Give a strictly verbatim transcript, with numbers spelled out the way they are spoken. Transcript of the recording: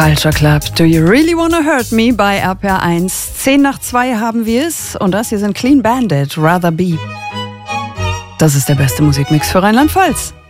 Culture Club. Do you really wanna hurt me bei R P R eins? Zehn nach zwei haben wir es und das hier sind Clean Bandit, Rather Be. Das ist der beste Musikmix für Rheinland-Pfalz.